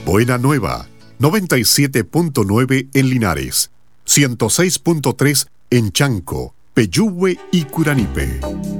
Buena Nueva, 97.9 en Linares, 106.3 en Chanco, Peyúgue y Curanipe.